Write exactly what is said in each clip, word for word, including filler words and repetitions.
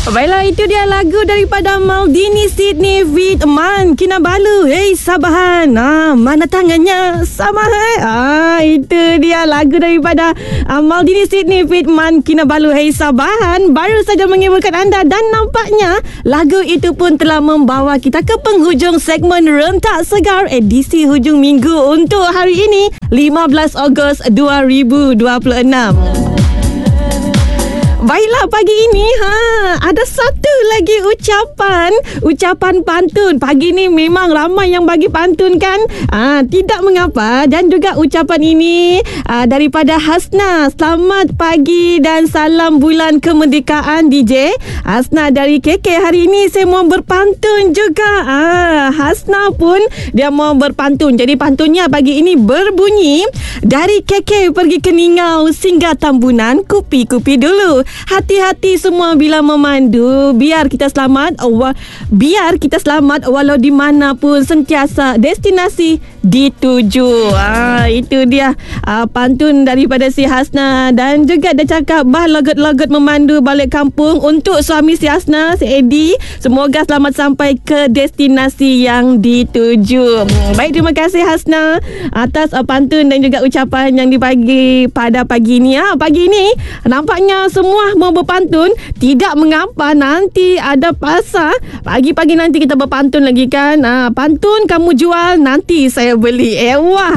Baiklah, itu dia lagu daripada Maldini Sydney with Man Kinabalu. Hey Sabahan, ah, mana tangannya sama hai. Ah, itu dia lagu daripada uh, Maldini Sydney with Man Kinabalu. Hey Sabahan, baru saja mengibarkan anda dan nampaknya lagu itu pun telah membawa kita ke penghujung segmen Rentak Segar edisi hujung minggu untuk hari ini lima belas Ogos dua ribu dua puluh enam. Baiklah, pagi ini ha ada satu lagi ucapan ucapan pantun. Pagi ni memang ramai yang bagi pantun kan? Ah, tidak mengapa. Dan juga ucapan ini ah, daripada Hasna. Selamat pagi dan salam bulan kemerdekaan D J. Hasna dari K K. Hari ini saya mau berpantun juga. Ah, Hasna pun dia mau berpantun. Jadi pantunnya pagi ini berbunyi, dari K K pergi ke Ningau singgah Tambunan, kupi-kupi dulu. Hati-hati semua bila memandu, biar kita selamat, wa- biar kita selamat walau di mana pun sentiasa destinasi dituju. Ah, itu dia ah, pantun daripada si Hasna. Dan juga dia cakap bah logot-logot memandu balik kampung untuk suami si Hasna, si Eddie. Semoga selamat sampai ke destinasi yang dituju. Baik, terima kasih Hasna atas ah, pantun dan juga ucapan yang dibagi pada pagi ini. Ah, pagi ini nampaknya semua mau berpantun. Tidak mengapa, nanti ada pasar. Pagi-pagi nanti kita berpantun lagi kan. Ah, pantun kamu jual, nanti saya beli. Eh, wah.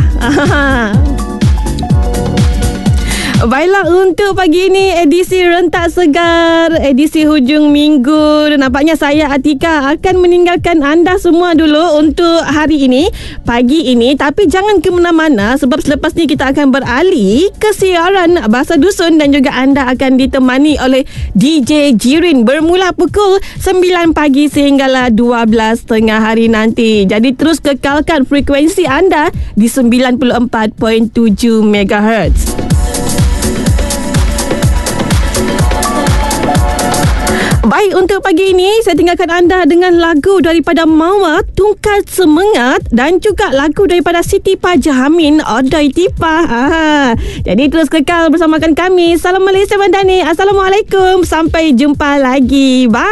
Baiklah, untuk pagi ini edisi Rentak Segar, edisi hujung minggu. Nampaknya saya Atika akan meninggalkan anda semua dulu untuk hari ini, pagi ini. Tapi jangan ke mana-mana sebab selepas ni kita akan beralih ke siaran Bahasa Dusun dan juga anda akan ditemani oleh D J Jirin bermula pukul sembilan pagi sehinggalah dua belas tengah hari nanti. Jadi terus kekalkan frekuensi anda di sembilan puluh empat perpuluhan tujuh megahertz. Baik, untuk pagi ini saya tinggalkan anda dengan lagu daripada Mawa, Tungkat Semangat, dan juga lagu daripada Siti Pajahamin, Odoi Tipah. Ah, jadi terus kekal bersamakan kami. Salam Malaysia Bandani. Assalamualaikum. Sampai jumpa lagi. Bye.